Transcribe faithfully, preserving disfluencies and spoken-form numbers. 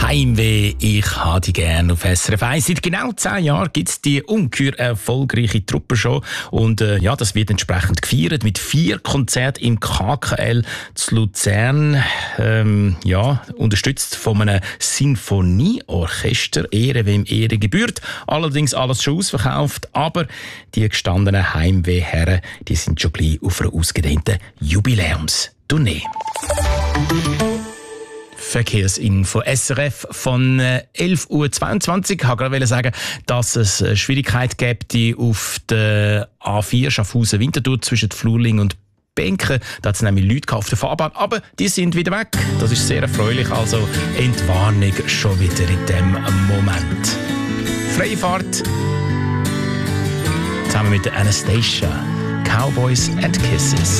Heimweh, ich habe die gerne auf S R F eins. Seit genau zehn Jahren gibt es die ungeheuer erfolgreiche Truppenshow. Und äh, ja, das wird entsprechend gefeiert mit vier Konzerten im K K L zu Luzern. Ähm, ja, unterstützt von einem Sinfonieorchester. Ehre, wem Ehre gebührt. Allerdings alles schon ausverkauft. Aber die gestandenen Heimwehherren, die sind schon gleich auf einer ausgedehnten Jubiläumstournee. Verkehrsinfo S R F von elf Uhr zweiundzwanzig. Ich wollte gerade sagen, dass es Schwierigkeit gibt auf der A vier Schaffhausen-Winterthur zwischen Flurling und Benken. Da hat es nämlich Leute auf der Fahrbahn, aber die sind wieder weg. Das ist sehr erfreulich, also Entwarnung schon wieder in dem Moment. Freifahrt zusammen mit der Anastasia. Cowboys and Kisses.